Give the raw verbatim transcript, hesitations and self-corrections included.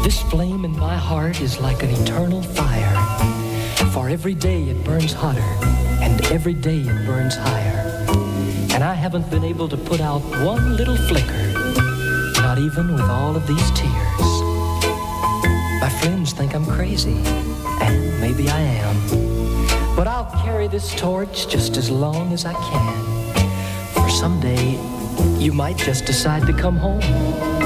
This flame in my heart is like an eternal fire. For every day it burns hotter, and every day it burns higher. And I haven't been able to put out one little flicker, not even with all of these tears. My friends think I'm crazy, and maybe I am. But I'll carry this torch just as long as I can. For someday, you might just decide to come home.